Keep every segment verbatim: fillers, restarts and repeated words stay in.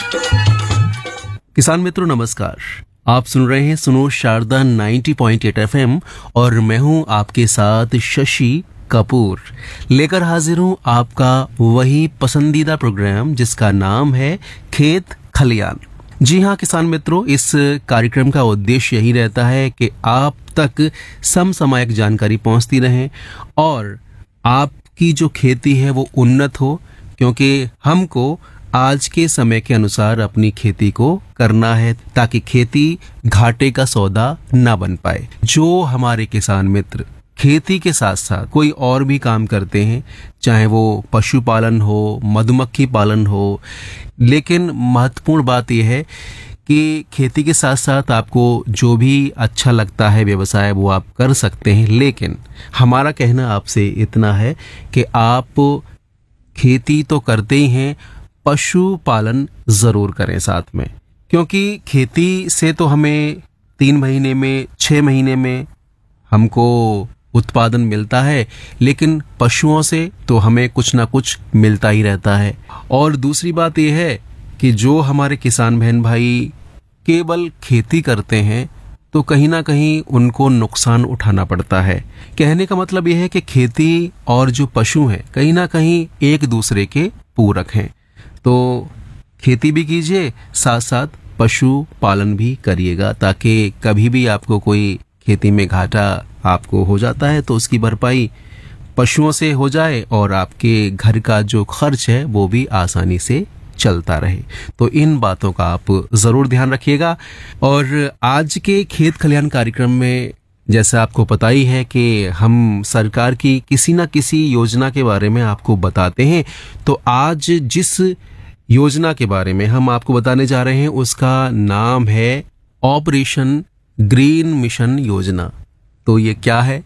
किसान मित्रों नमस्कार। आप सुन रहे हैं सुनो शारदा नब्बे पॉइंट आठ एफएम और मैं हूं आपके साथ शशि कपूर, लेकर हाजिर हूं आपका वही पसंदीदा प्रोग्राम जिसका नाम है खेत खलियान। जी हां किसान मित्रों, इस कार्यक्रम का उद्देश्य यही रहता है कि आप तक समसामयिक जानकारी पहुंचती रहे और आपकी जो खेती है वो उन्नत हो, क्योंकि हमको आज के समय के अनुसार अपनी खेती को करना है ताकि खेती घाटे का सौदा ना बन पाए। जो हमारे किसान मित्र खेती के साथ साथ कोई और भी काम करते हैं, चाहे वो पशुपालन हो, मधुमक्खी पालन हो, लेकिन महत्वपूर्ण बात यह है कि खेती के साथ साथ आपको जो भी अच्छा लगता है व्यवसाय वो आप कर सकते हैं। लेकिन हमारा कहना आपसे इतना है कि आप खेती तो करते ही हैं, पशुपालन जरूर करें साथ में, क्योंकि खेती से तो हमें तीन महीने में छः महीने में हमको उत्पादन मिलता है, लेकिन पशुओं से तो हमें कुछ ना कुछ मिलता ही रहता है। और दूसरी बात यह है कि जो हमारे किसान बहन भाई केवल खेती करते हैं तो कहीं ना कहीं उनको नुकसान उठाना पड़ता है। कहने का मतलब यह है कि खेती और जो पशु हैं कहीं ना कहीं एक दूसरे के पूरक हैं। तो खेती भी कीजिए, साथ साथ पशु पालन भी करिएगा, ताकि कभी भी आपको कोई खेती में घाटा आपको हो जाता है तो उसकी भरपाई पशुओं से हो जाए और आपके घर का जो खर्च है वो भी आसानी से चलता रहे। तो इन बातों का आप जरूर ध्यान रखिएगा। और आज के खेत खलियान कार्यक्रम में जैसा आपको पता ही है कि हम सरकार की किसी न किसी योजना के बारे में आपको बताते हैं। तो आज जिस योजना के बारे में हम आपको बताने जा रहे हैं उसका नाम है ऑपरेशन ग्रीन मिशन योजना। तो ये क्या है?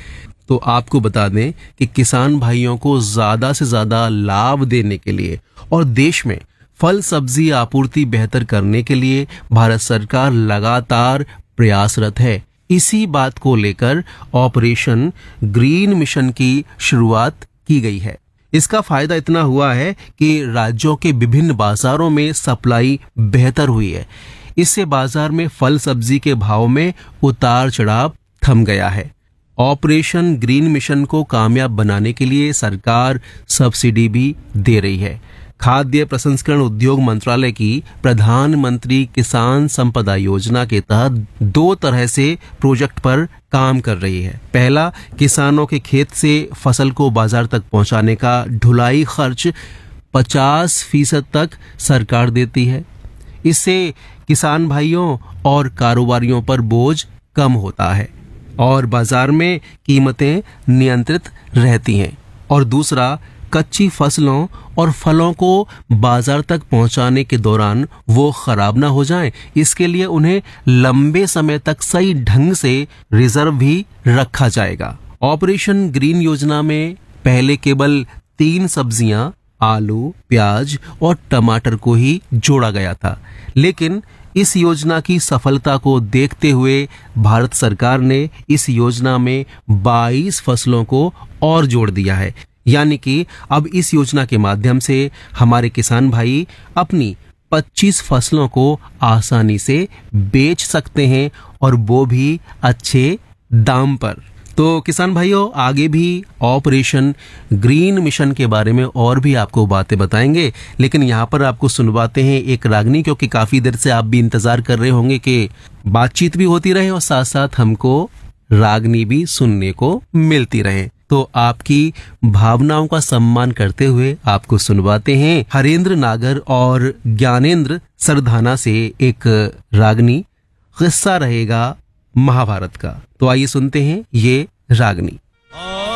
तो आपको बता दें कि किसान भाइयों को ज्यादा से ज्यादा लाभ देने के लिए और देश में फल सब्जी आपूर्ति बेहतर करने के लिए भारत सरकार लगातार प्रयासरत है। इसी बात को लेकर ऑपरेशन ग्रीन मिशन की शुरुआत की गई है। इसका फायदा इतना हुआ है कि राज्यों के विभिन्न बाजारों में सप्लाई बेहतर हुई है। इससे बाजार में फल सब्जी के भाव में उतार चढ़ाव थम गया है। ऑपरेशन ग्रीन मिशन को कामयाब बनाने के लिए सरकार सब्सिडी भी दे रही है। खाद्य प्रसंस्करण उद्योग मंत्रालय की प्रधानमंत्री किसान संपदा योजना के तहत दो तरह से प्रोजेक्ट पर काम कर रही है। पहला, किसानों के खेत से फसल को बाजार तक पहुंचाने का ढुलाई खर्च पचास फीसद तक सरकार देती है। इससे किसान भाइयों और कारोबारियों पर बोझ कम होता है और बाजार में कीमतें नियंत्रित रहती हैं। और दूसरा, कच्ची फसलों और फलों को बाजार तक पहुंचाने के दौरान वो खराब ना हो जाएं, इसके लिए उन्हें लंबे समय तक सही ढंग से रिजर्व भी रखा जाएगा। ऑपरेशन ग्रीन योजना में पहले केवल तीन सब्जियां, आलू, प्याज और टमाटर को ही जोड़ा गया था, लेकिन इस योजना की सफलता को देखते हुए भारत सरकार ने इस योजना में बाईस फसलों को और जोड़ दिया है। यानी कि अब इस योजना के माध्यम से हमारे किसान भाई अपनी पच्चीस फसलों को आसानी से बेच सकते हैं और वो भी अच्छे दाम पर। तो किसान भाइयों, आगे भी ऑपरेशन ग्रीन मिशन के बारे में और भी आपको बातें बताएंगे, लेकिन यहाँ पर आपको सुनवाते हैं एक रागनी, क्योंकि काफी देर से आप भी इंतजार कर रहे होंगे कि बातचीत भी होती रहे और साथ साथ हमको रागनी भी सुनने को मिलती रहे। तो आपकी भावनाओं का सम्मान करते हुए आपको सुनवाते हैं हरेंद्र नागर और ज्ञानेंद्र सरधाना से एक रागनी। किस्सा रहेगा महाभारत का। तो आइए सुनते हैं ये रागनी।